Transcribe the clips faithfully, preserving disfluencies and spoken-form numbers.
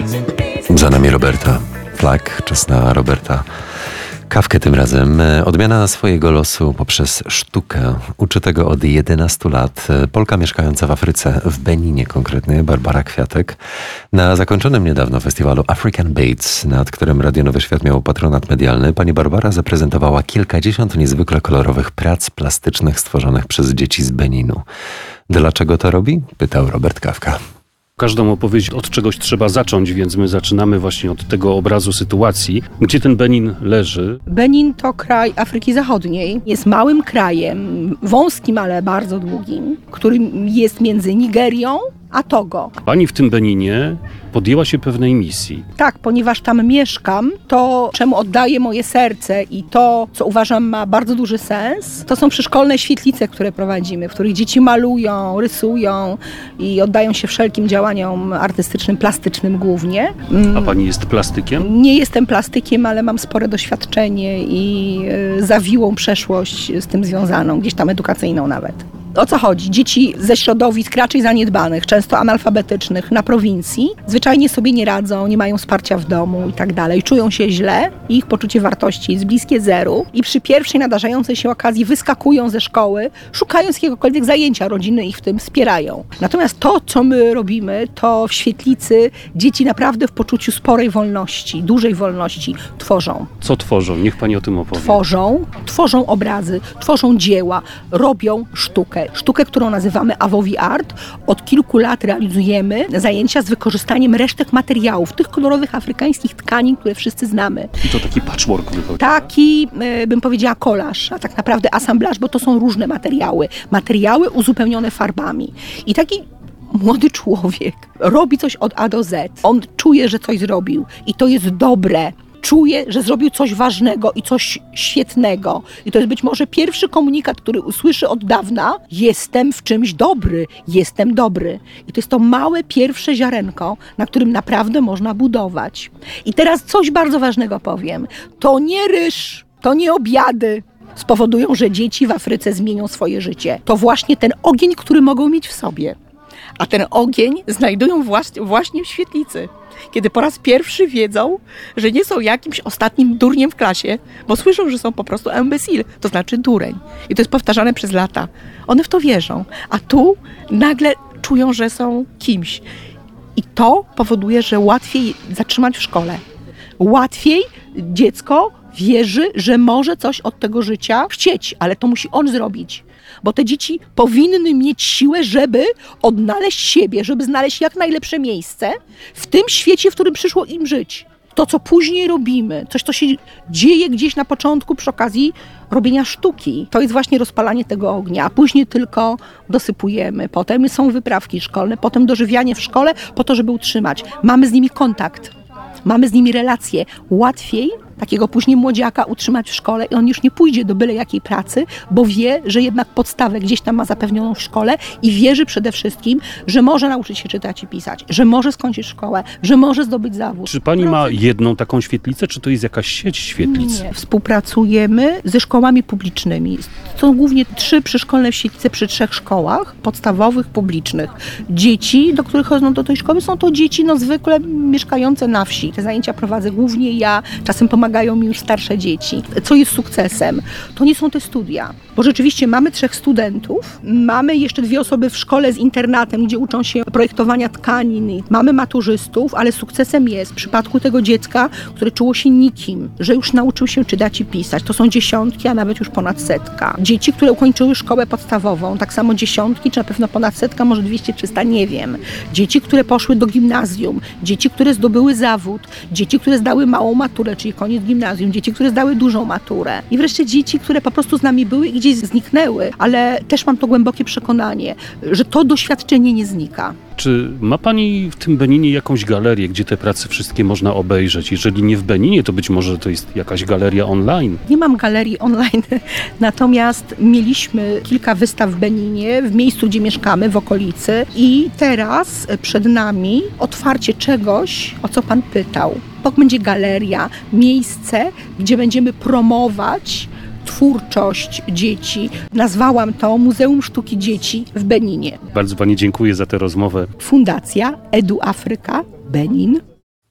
Za nami Roberta Flack, czas na Roberta Kawkę tym razem. Odmiana swojego losu poprzez sztukę. Uczy tego od jedenastu lat Polka mieszkająca w Afryce, w Beninie konkretnie, Barbara Kwiatek. Na zakończonym niedawno festiwalu African Baits, nad którym Radio Nowy Świat miało patronat medialny, pani Barbara zaprezentowała kilkadziesiąt niezwykle kolorowych prac plastycznych stworzonych przez dzieci z Beninu. Dlaczego to robi? Pytał Robert Kawka. Każdą opowieść od czegoś trzeba zacząć, więc my zaczynamy właśnie od tego obrazu sytuacji, gdzie ten Benin leży. Benin to kraj Afryki Zachodniej. Jest małym krajem, wąskim, ale bardzo długim, którym jest między Nigerią a Togo. Pani w tym Beninie podjęła się pewnej misji. Tak, ponieważ tam mieszkam, to czemu oddaję moje serce i to, co uważam ma bardzo duży sens, to są przyszkolne świetlice, które prowadzimy, w których dzieci malują, rysują i oddają się wszelkim działaniom artystycznym, plastycznym głównie. A pani jest plastykiem? Nie jestem plastykiem, ale mam spore doświadczenie i zawiłą przeszłość z tym związaną, gdzieś tam edukacyjną nawet. O co chodzi? Dzieci ze środowisk raczej zaniedbanych, często analfabetycznych na prowincji, zwyczajnie sobie nie radzą, nie mają wsparcia w domu i tak dalej. Czują się źle, ich poczucie wartości jest bliskie zeru i przy pierwszej nadarzającej się okazji wyskakują ze szkoły, szukając jakiegokolwiek zajęcia, rodziny ich w tym wspierają. Natomiast to, co my robimy, to w świetlicy dzieci naprawdę w poczuciu sporej wolności, dużej wolności tworzą. Co tworzą? Niech pani o tym opowie. Tworzą, tworzą obrazy, tworzą dzieła, robią sztukę. Sztukę, którą nazywamy Avowi Art. Od kilku lat realizujemy zajęcia z wykorzystaniem resztek materiałów, tych kolorowych afrykańskich tkanin, które wszyscy znamy. I to taki patchwork wychodzi. Taki, bym powiedziała, kolaż, a tak naprawdę asamblaż, bo to są różne materiały. Materiały uzupełnione farbami. I taki młody człowiek robi coś od A do Z. On czuje, że coś zrobił i to jest dobre. Czuje, że zrobił coś ważnego i coś świetnego. I to jest być może pierwszy komunikat, który usłyszy od dawna: jestem w czymś dobry, jestem dobry. I to jest to małe pierwsze ziarenko, na którym naprawdę można budować. I teraz coś bardzo ważnego powiem. To nie ryż, to nie obiady spowodują, że dzieci w Afryce zmienią swoje życie. To właśnie ten ogień, który mogą mieć w sobie. A ten ogień znajdują właśnie w świetlicy. Kiedy po raz pierwszy wiedzą, że nie są jakimś ostatnim durniem w klasie, bo słyszą, że są po prostu imbecile, to znaczy dureń. I to jest powtarzane przez lata. One w to wierzą, a tu nagle czują, że są kimś. I to powoduje, że łatwiej zatrzymać w szkole. Łatwiej dziecko wierzy, że może coś od tego życia chcieć, ale to musi on zrobić. Bo te dzieci powinny mieć siłę, żeby odnaleźć siebie, żeby znaleźć jak najlepsze miejsce w tym świecie, w którym przyszło im żyć. To, co później robimy, coś, co się dzieje gdzieś na początku przy okazji robienia sztuki, to jest właśnie rozpalanie tego ognia, a później tylko dosypujemy. Potem są wyprawki szkolne, potem dożywianie w szkole po to, żeby utrzymać. Mamy z nimi kontakt, mamy z nimi relacje. Łatwiej takiego później młodziaka utrzymać w szkole i on już nie pójdzie do byle jakiej pracy, bo wie, że jednak podstawę gdzieś tam ma zapewnioną w szkole i wierzy przede wszystkim, że może nauczyć się czytać i pisać, że może skończyć szkołę, że może zdobyć zawód. Czy pani ma jedną taką świetlicę, czy to jest jakaś sieć świetlic? Nie. Współpracujemy ze szkołami publicznymi. Są głównie trzy przyszkolne świetlice przy trzech szkołach podstawowych, publicznych. Dzieci, do których chodzą do tej szkoły, są to dzieci no zwykle mieszkające na wsi. Te zajęcia prowadzę głównie ja, czasem pomagam Pomagają mi już starsze dzieci. Co jest sukcesem? To nie są te studia. Bo rzeczywiście mamy trzech studentów, mamy jeszcze dwie osoby w szkole z internatem, gdzie uczą się projektowania tkanin, mamy maturzystów, ale sukcesem jest w przypadku tego dziecka, które czuło się nikim, że już nauczył się czytać i pisać. To są dziesiątki, a nawet już ponad setka. Dzieci, które ukończyły szkołę podstawową, tak samo dziesiątki, czy na pewno ponad setka, może dwieście trzysta, nie wiem. Dzieci, które poszły do gimnazjum, dzieci, które zdobyły zawód, dzieci, które zdały małą maturę, czyli koniec gimnazjum, dzieci, które zdały dużą maturę i wreszcie dzieci, które po prostu z nami były i gdzieś zniknęły, ale też mam to głębokie przekonanie, że to doświadczenie nie znika. Czy ma pani w tym Beninie jakąś galerię, gdzie te prace wszystkie można obejrzeć? Jeżeli nie w Beninie, to być może to jest jakaś galeria online? Nie mam galerii online, natomiast mieliśmy kilka wystaw w Beninie, w miejscu, gdzie mieszkamy, w okolicy i teraz przed nami otwarcie czegoś, o co pan pytał. To będzie galeria, miejsce, gdzie będziemy promować twórczość dzieci. Nazwałam to Muzeum Sztuki Dzieci w Beninie. Bardzo pani dziękuję za tę rozmowę. Fundacja Edu Afryka Benin.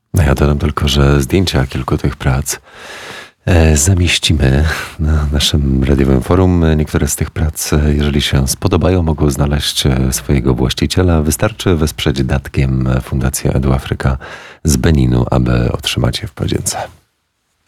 No ja dodam tylko, że zdjęcia kilku tych prac e, zamieścimy na naszym radiowym forum. Niektóre z tych prac, e, jeżeli się spodobają, mogą znaleźć e, swojego właściciela. Wystarczy wesprzeć datkiem Fundację Edu Afryka z Beninu, aby otrzymać je w podzięce.